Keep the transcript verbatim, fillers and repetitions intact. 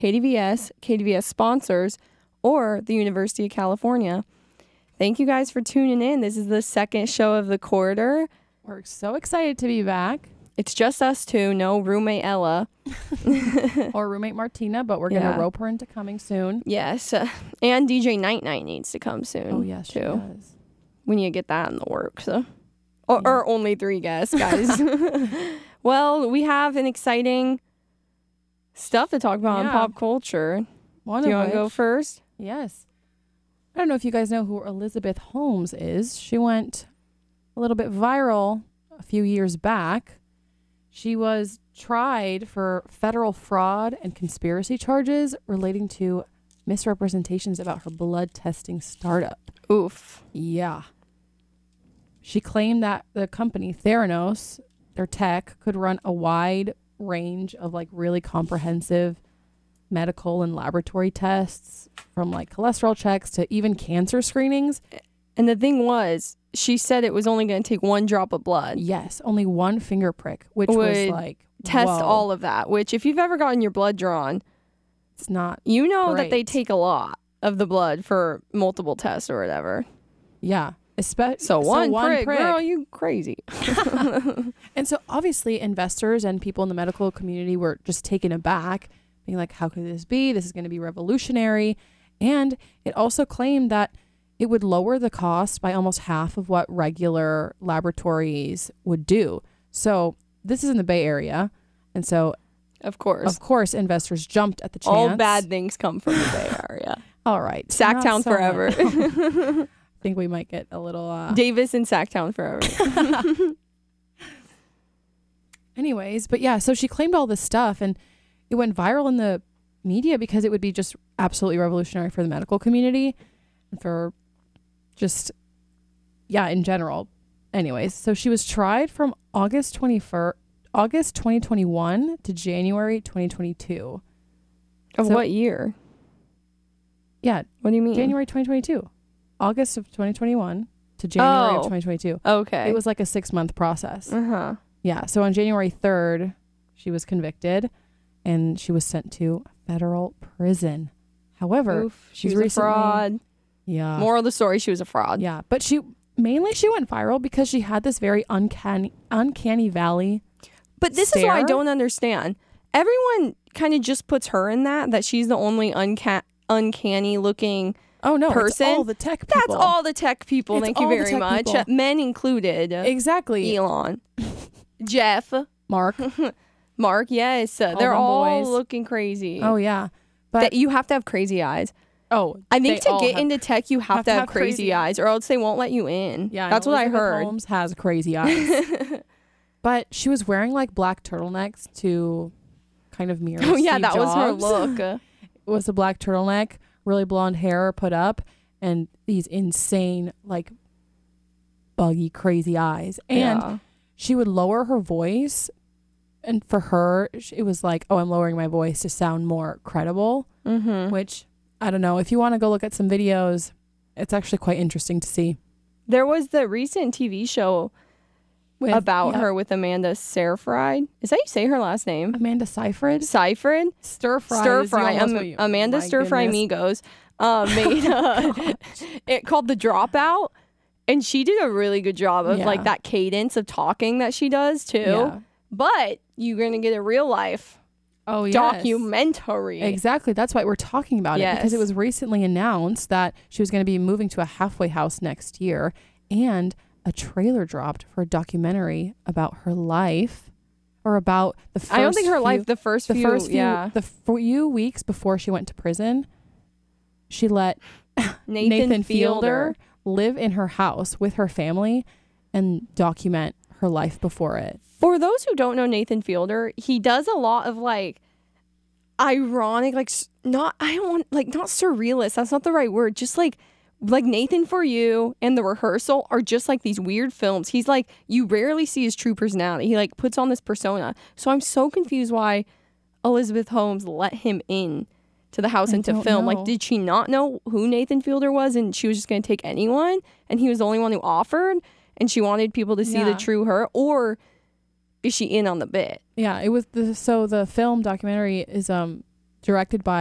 K D V S, K D V S sponsors, or the University of California. Thank you guys for tuning in. This is the second show of The Corridor. We're so excited to be back. It's just us two, no roommate Ella. Or roommate Martina, but we're going to Yeah. rope her into coming soon. Yes. Uh, and D J Night Night needs to come soon. Oh, yes, too. she does. We need to get that in the works. So. Or, Yeah. or only three guests, guys. Well, we have an exciting stuff to talk about in Yeah. pop culture. One Do you of want to go which- first? Yes. I don't know if you guys know who Elizabeth Holmes is. She went a little bit viral a few years back. She was tried for federal fraud and conspiracy charges relating to misrepresentations about her blood testing startup. Oof. Yeah. She claimed that the company Theranos, their tech, could run a wide range of like really comprehensive medical and laboratory tests, from like cholesterol checks to even cancer screenings. And the thing was, she said it was only going to take one drop of blood. Yes, only one finger prick, which Would was like Test whoa, all of that, which if you've ever gotten your blood drawn, it's not. you know that they Great. take a lot of the blood for multiple tests or whatever. Yeah. Espe- So one, prick, girl, you crazy. And so obviously investors and people in the medical community were just taken aback, being like, how could this be? This is going to be revolutionary. And it also claimed that it would lower the cost by almost half of what regular laboratories would do. So this is in the Bay Area. And so, Of course. of course, investors jumped at the chance. All bad things come from the Bay Area. All right. Sacktown Not so forever. much. I think we might get a little... Uh... Davis and Sacktown forever. Anyways, but yeah, so she claimed all this stuff and it went viral in the media because it would be just absolutely revolutionary for the medical community and for just, yeah, in general. Anyways, so she was tried from August twenty-first, August twenty twenty-one to January twenty twenty-two. Of So- what year? Yeah, What do you mean? January twenty twenty-two. August of twenty twenty-one to January Oh. of twenty twenty-two. Okay. It was like a six month process. Uh-huh. Yeah. So on January third, she was convicted and she was sent to federal prison. However, Oof, she she's was a recently- fraud. yeah. Moral of the story, she was a fraud. Yeah. But she mainly she went viral because she had this very uncanny uncanny valley. But this is what I Stare? don't understand. Everyone kind of just puts her in that, that she's the only unca- uncanny looking. Oh no, Person? it's all the tech people. That's all the tech people. It's Thank you all the very tech much. people. Men included. Exactly. Elon. Jeff. Mark. Mark, yes. Uh, All They're them all boys. looking crazy. Oh yeah. But That you have to have crazy eyes. oh, I think they to all get have- into tech, you have, have to to have, have crazy, crazy eyes, or else they won't let you in. Yeah, and That's what I Elizabeth heard. Holmes has crazy eyes. But she was wearing like black turtlenecks to kind of mirror. Oh yeah, Steve that was her Jobs. look. Uh, It was a black turtleneck, really blonde hair put up, and these insane, like, buggy, crazy eyes. And yeah. she would lower her voice. And for her, sh- it was like, oh, I'm lowering my voice to sound more credible, Mm-hmm. which I don't know. If you want to go look at some videos, it's actually quite interesting to see. There was the recent T V show With, about yeah, her with Amanda Seyfried. Is that how you say her last name? Amanda Seyfried. Seyfried? Stir fry. Stir is fry. almost Am- what you- Amanda my Stir Fry goodness. Migos uh, made uh, it called The Dropout. And she did a really good job of Yeah. like that cadence of talking that she does too. Yeah. But you're going to get a real life Oh, yes. documentary. Exactly. That's why we're talking about it, because it Yes. was recently announced that she was going to be moving to a halfway house next year, and a trailer dropped for a documentary about her life, or about the first I don't think her few, life, the first the few, first few, yeah. the few weeks before she went to prison, she let Nathan, Nathan Fielder. Fielder live in her house with her family and document her life before it. For those who don't know Nathan Fielder, he does a lot of like ironic, like s- not, I don't want, like not surrealist. That's not the right word. Just like, like Nathan For You and The Rehearsal are just like these weird films. He's like, you rarely see his true personality. He like puts on this persona. So I'm so confused why Elizabeth Holmes let him in to the house I and to don't film. know. Like, did she not know who Nathan Fielder was and she was just going to take anyone and he was the only one who offered and she wanted people to see Yeah. the true her? Or is she in on the bit? Yeah, it was the so the film documentary is um directed by